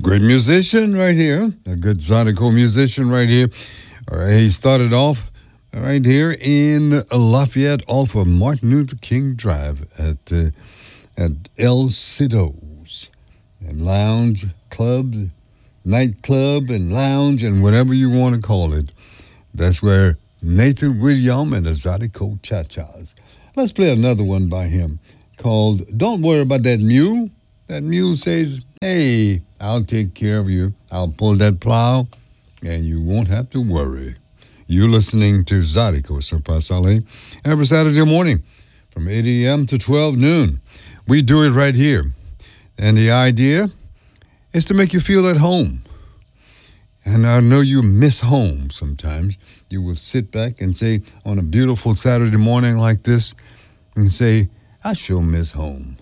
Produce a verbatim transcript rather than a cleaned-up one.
Great musician right here. A good Zydeco musician right here. All right, he started off right here in Lafayette off of Martin Luther King Drive at uh, at El Citos. And lounge, club, nightclub, and lounge, and whatever you want to call it. That's where Nathan William and the Zydeco Cha-Chas. Let's play another one by him called Don't Worry About That Mule. That mule says, hey, I'll take care of you. I'll pull that plow, and you won't have to worry. You're listening to Zydeco Surprise Saleh every Saturday morning from eight a.m. to twelve noon. We do it right here. And the idea is to make you feel at home. And I know you miss home sometimes. You will sit back and say on a beautiful Saturday morning like this and say, I sure miss home.